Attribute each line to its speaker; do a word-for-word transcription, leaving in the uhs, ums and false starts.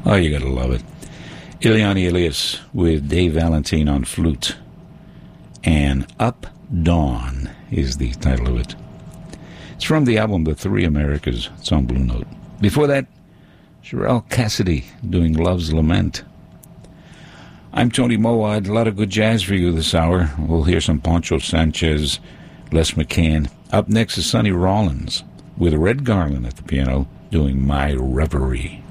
Speaker 1: Oh, you gotta love it. Ileana Elias with Dave Valentine on flute. And Up Dawn is the title of it. It's from the album The Three Americas. It's on Blue Note. Before that, Sherelle Cassidy doing Love's Lament. I'm Tony Mowat. A lot of good jazz for you this hour. We'll hear some Poncho Sanchez, Les McCann. Up next is Sonny Rollins with Red Garland at the piano doing My Reverie.